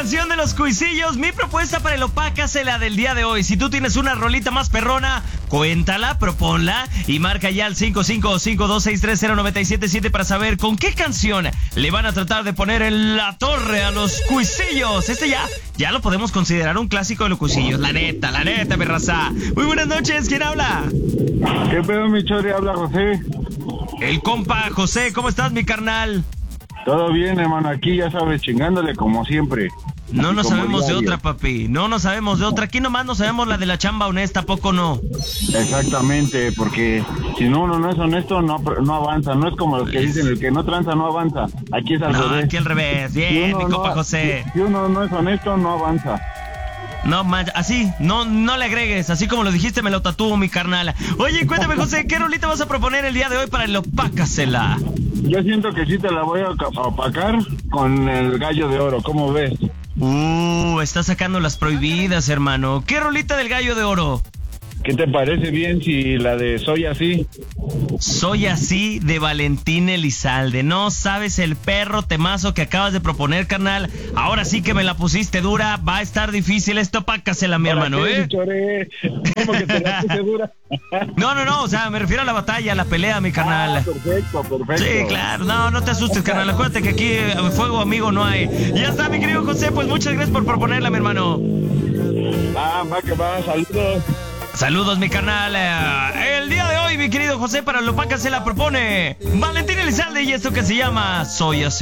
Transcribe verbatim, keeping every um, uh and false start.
canción de los Cuisillos. Mi propuesta para el Opácasela del día de hoy. Si tú tienes una rolita más perrona, cuéntala, proponla y marca ya al cinco cinco cinco dos seis tres cero nueve siete siete para saber con qué canción le van a tratar de poner en la torre a los Cuisillos. Este ya, ya lo podemos considerar un clásico de los Cuisillos. La neta, la neta, mi raza. Muy buenas noches, ¿quién habla? ¿Qué pedo, mi chori? Habla José. El compa José, ¿cómo estás, mi carnal? Todo bien, hermano, aquí ya sabes, chingándole como siempre. No nos Como sabemos de diario. otra, papi. No nos sabemos de otra. Aquí nomás no sabemos la de la chamba honesta, ¿a poco no? Exactamente, porque si no uno no es honesto, no, no avanza. No es como los que dicen, el que no tranza no avanza. Aquí es al No, revés. aquí al revés. Si Bien, uno mi compa no- José. Si, si uno no es honesto, no avanza. No, man, así, no, no le agregues. Así como lo dijiste, me lo tatúo, mi carnal. Oye, cuéntame, José, ¿qué rolita vas a proponer el día de hoy para el Opácasela? Yo siento que sí te la voy a ca- a opacar con el gallo de oro. ¿Cómo ves? Uh, está sacando las prohibidas, hermano. ¿Qué rolita del gallo de oro? ¿Qué te parece bien si la de Soy Así? Soy así de Valentín Elizalde. No sabes el perro temazo que acabas de proponer, carnal. Ahora sí que me la pusiste dura. Va a estar difícil esto, Opácasela, mi ¿Para hermano, qué, ¿eh? mi chore? ¿Cómo que te la puse dura? No, no, no, o sea, me refiero a la batalla, a la pelea, mi carnal. Ah, perfecto, perfecto. Sí, claro, no, no te asustes, carnal. Acuérdate que aquí eh, fuego amigo no hay. Ya está, mi querido José, pues muchas gracias por proponerla, mi hermano. Ah, va que va, saludos. Saludos, mi carnal. Eh, El día de hoy, mi querido José, para el Opácasela propone Valentín Elizalde y esto que se llama Soy Así.